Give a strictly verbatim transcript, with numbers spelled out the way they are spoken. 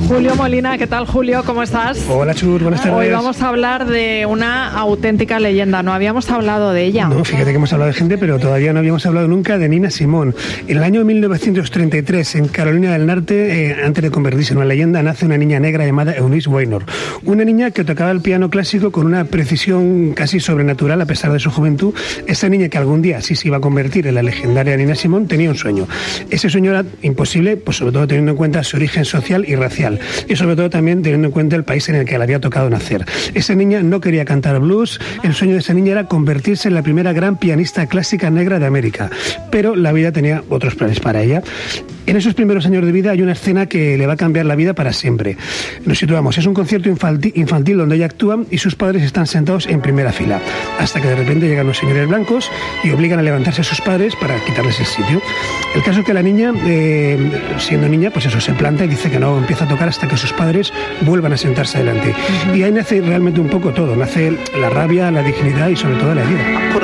Julio Molina, ¿qué tal, Julio? ¿Cómo estás? Hola, Chur, buenas tardes. Hoy vamos a hablar de una auténtica leyenda. No habíamos hablado de ella. No, fíjate que hemos hablado de gente, pero todavía no habíamos hablado nunca de Nina Simone. En el año mil novecientos treinta y tres, en Carolina del Norte, eh, antes de convertirse en una leyenda, nace una niña negra llamada Eunice Waynor. Una niña que tocaba el piano clásico con una precisión casi sobrenatural a pesar de su juventud. Esa niña que algún día sí se iba a convertir en la legendaria Nina Simone tenía un sueño. Ese sueño era imposible, pues sobre todo teniendo en cuenta su origen social y racial. Y sobre todo también teniendo en cuenta el país en el que le había tocado nacer. Esa niña no quería cantar blues, el sueño de esa niña era convertirse en la primera gran pianista clásica negra de América, pero la vida tenía otros planes para ella. En esos primeros años de vida hay una escena que le va a cambiar la vida para siempre. Nos situamos, es un concierto infantil, infantil donde ella actúa y sus padres están sentados en primera fila, hasta que de repente llegan los señores blancos y obligan a levantarse a sus padres para quitarles el sitio. El caso es que la niña, eh, siendo niña, pues eso, se planta y dice que no empieza a tocar hasta que sus padres vuelvan a sentarse delante. Uh-huh. Y ahí nace realmente un poco todo, nace la rabia, la dignidad y sobre todo la vida.